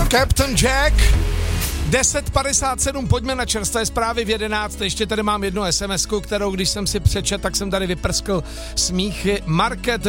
Captain Jack. 10:57, pojďme na čerstvé zprávy v 11. Ještě tady mám jednu SMS-ku, kterou když jsem si přečet, tak jsem tady vyprskl smíchy. Market